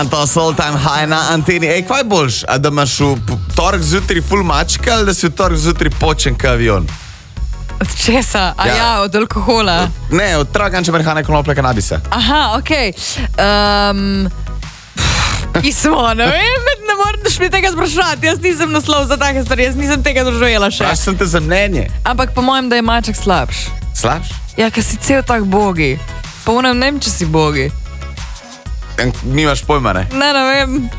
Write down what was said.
To so all time high na anteni. Ej, kaj boljš? A da imaš v torek zjutraj full mačka ali da si v torek zjutraj počen ka avion? Od česa? Od alkohola? Ne, od traganče marihane konoplje kanabisa. Aha, okej. Pismo, ne vem, ne moraš mi tega sprašovati. Jaz nisem naslov za take stvari, jaz nisem tega doživela še. Praš sem te za mnenje. Ampak po mojem, da je maček slabš. Slabš? Ja, ker si cel tak bogi. Pa ne vem, če si bogi. Nimaš pojma, ne? Ne vem.